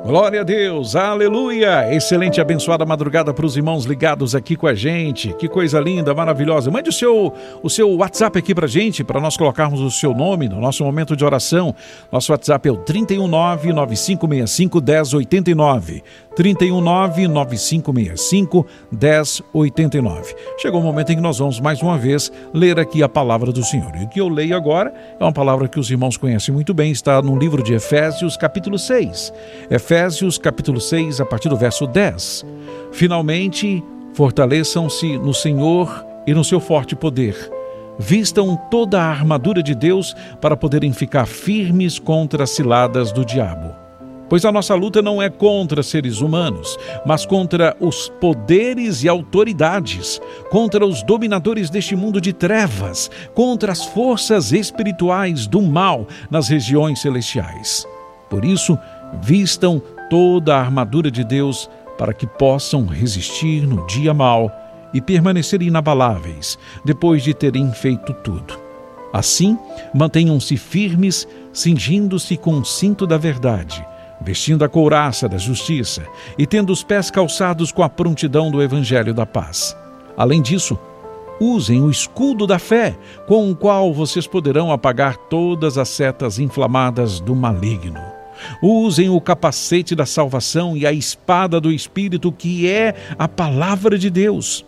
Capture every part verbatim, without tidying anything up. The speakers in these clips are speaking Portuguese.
Glória a Deus, aleluia! Excelente e abençoada madrugada para os irmãos ligados aqui com a gente. Que coisa linda, maravilhosa. Mande o seu, o seu WhatsApp aqui para a gente, para nós colocarmos o seu nome no nosso momento de oração. Nosso WhatsApp é o três um nove, nove cinco seis cinco, um zero oito nove. três um nove, nove cinco seis cinco, um zero oito nove. Chegou o momento em que nós vamos mais uma vez ler aqui a palavra do Senhor. E o que eu leio agora é uma palavra que os irmãos conhecem muito bem, está no livro de Efésios, capítulo seis. Efésios, capítulo seis, a partir do verso dez. Finalmente, fortaleçam-se no Senhor e no seu forte poder. Vistam toda a armadura de Deus para poderem ficar firmes contra as ciladas do diabo. Pois a nossa luta não é contra seres humanos, mas contra os poderes e autoridades, contra os dominadores deste mundo de trevas, contra as forças espirituais do mal nas regiões celestiais. Por isso, vistam toda a armadura de Deus para que possam resistir no dia mau e permanecer inabaláveis depois de terem feito tudo. Assim, mantenham-se firmes, cingindo-se com o cinto da verdade, vestindo a couraça da justiça e tendo os pés calçados com a prontidão do evangelho da paz. Além disso, usem o escudo da fé, com o qual vocês poderão apagar todas as setas inflamadas do maligno. Usem o capacete da salvação e a espada do Espírito, que é a palavra de Deus.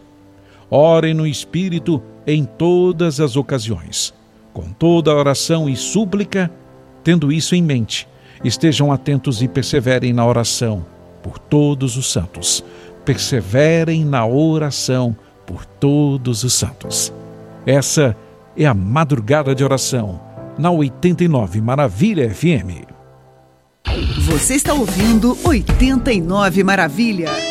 Orem no Espírito em todas as ocasiões, com toda oração e súplica. Tendo isso em mente, estejam atentos e perseverem na oração por todos os santos. Perseverem na oração por todos os santos. Essa é a madrugada de oração na oitenta e nove Maravilha F M. Você está ouvindo oitenta e nove Maravilha.